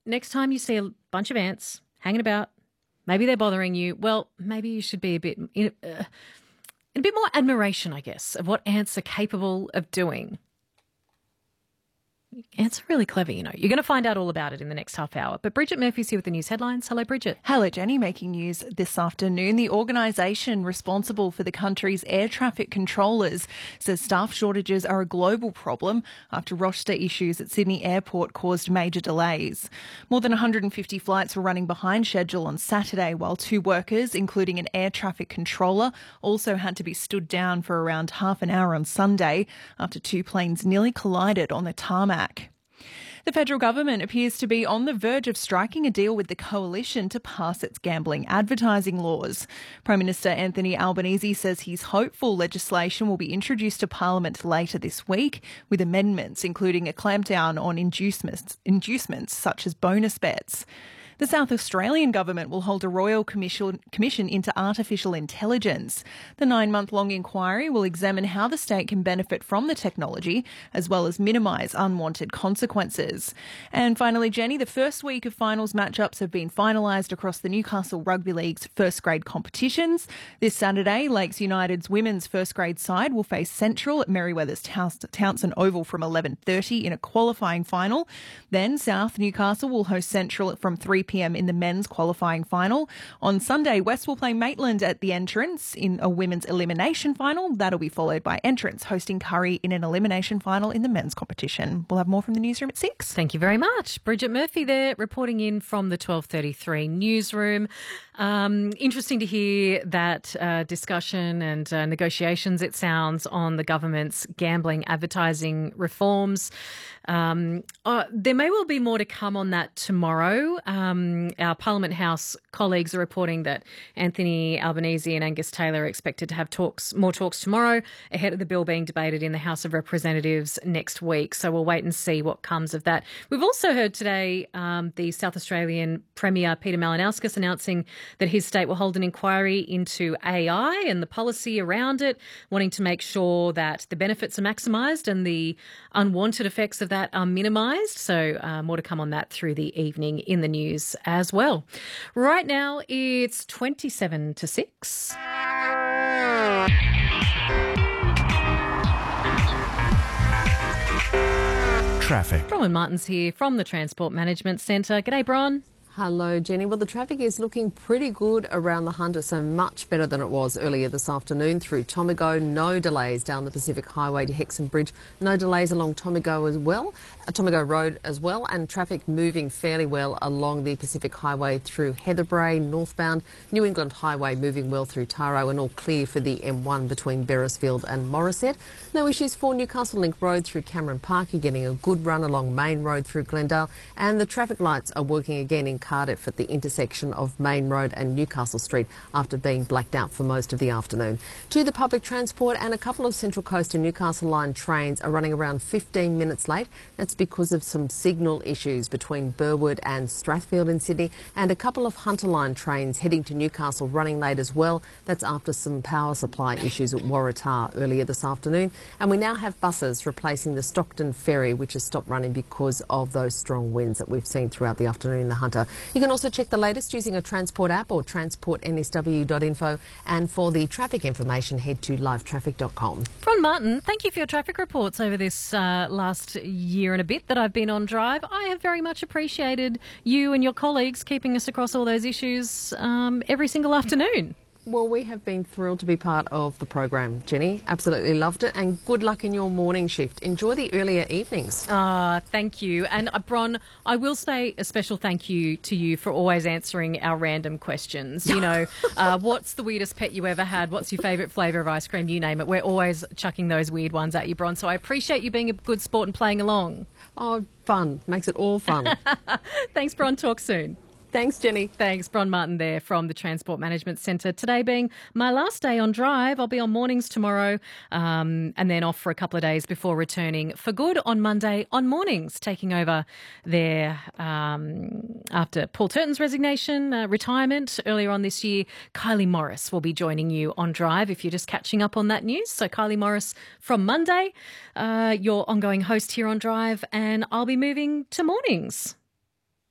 next time you see a bunch of ants hanging about, maybe they're bothering you, well, maybe you should be in a bit more admiration, I guess, of what ants are capable of doing. Ants are really clever, you know. You're going to find out all about it in the next half hour. But Bridget Murphy's here with the news headlines. Hello, Bridget. Hello, Jenny. Making news this afternoon. The organisation responsible for the country's air traffic controllers says staff shortages are a global problem after roster issues at Sydney Airport caused major delays. More than 150 flights were running behind schedule on Saturday, while 2 workers, including an air traffic controller, also had to be stood down for around half an hour on Sunday after 2 planes nearly collided on the tarmac. The federal government appears to be on the verge of striking a deal with the coalition to pass its gambling advertising laws. Prime Minister Anthony Albanese says he's hopeful legislation will be introduced to Parliament later this week, with amendments including a clampdown on inducements such as bonus bets. The South Australian government will hold a royal commission into artificial intelligence. The 9-month-long inquiry will examine how the state can benefit from the technology, as well as minimise unwanted consequences. And finally, Jenny, the first week of finals matchups have been finalised across the Newcastle Rugby League's first grade competitions. This Saturday, Lakes United's women's first grade side will face Central at Merryweather's Townsend Oval from 11:30 in a qualifying final. Then South Newcastle will host Central from 3 p.m. in the men's qualifying final. On Sunday, West will play Maitland at the Entrance in a women's elimination final. That'll be followed by Entrance hosting Curry in an elimination final in the men's competition. We'll have more from the newsroom at 6. Thank you very much. Bridget Murphy there reporting in from the 12:33 newsroom. Interesting to hear that discussion and negotiations, it sounds, on the government's gambling advertising reforms. There may well be more to come on that tomorrow. Our Parliament House colleagues are reporting that Anthony Albanese and Angus Taylor are expected to have more talks tomorrow ahead of the bill being debated in the House of Representatives next week. So we'll wait and see what comes of that. We've also heard today the South Australian Premier Peter Malinauskas announcing that his state will hold an inquiry into AI and the policy around it, wanting to make sure that the benefits are maximised and the unwanted effects of that are minimised. So more to come on that through the evening in the news as well. Right now it's 27 to 6. Traffic. Bronwyn Martin's here from the Transport Management Centre. G'day, Bron. Hello, Jenny. Well, the traffic is looking pretty good around the Hunter, so much better than it was earlier this afternoon through Tomago. No delays down the Pacific Highway to Hexham Bridge. No delays along Tomago Road as well, and traffic moving fairly well along the Pacific Highway through Heatherbrae northbound. New England Highway moving well through Taro, and all clear for the M1 between Beresfield and Morisset. No issues for Newcastle Link Road through Cameron Park. You're getting a good run along Main Road through Glendale, and the traffic lights are working again in Cardiff at the intersection of Main Road and Newcastle Street after being blacked out for most of the afternoon. To the public transport, and a couple of Central Coast and Newcastle line trains are running around 15 minutes late. That's because of some signal issues between Burwood and Strathfield in Sydney, and a couple of Hunter line trains heading to Newcastle running late as well. That's after some power supply issues at Waratah earlier this afternoon. And we now have buses replacing the Stockton Ferry, which has stopped running because of those strong winds that we've seen throughout the afternoon in the Hunter. You can also check the latest using a Transport app or transportnsw.info. And for the traffic information, head to livetraffic.com. Bron Martin, thank you for your traffic reports over this last year and a bit that I've been on Drive. I have very much appreciated you and your colleagues keeping us across all those issues every single afternoon. Well, we have been thrilled to be part of the program, Jenny. Absolutely loved it, and good luck in your morning shift. Enjoy the earlier evenings. Thank you. And Bron, I will say a special thank you to you for always answering our random questions. You know, what's the weirdest pet you ever had? What's your favourite flavour of ice cream? You name it. We're always chucking those weird ones at you, Bron. So I appreciate you being a good sport and playing along. Oh, fun. Makes it all fun. Thanks, Bron. Talk soon. Thanks, Jenny. Thanks, Bron Martin there from the Transport Management Centre. Today being my last day on Drive. I'll be on mornings tomorrow and then off for a couple of days before returning for good on Monday on mornings, taking over there after Paul Turton's resignation, retirement earlier on this year. Kylie Morris will be joining you on Drive if you're just catching up on that news. So Kylie Morris from Monday, your ongoing host here on Drive, and I'll be moving to mornings.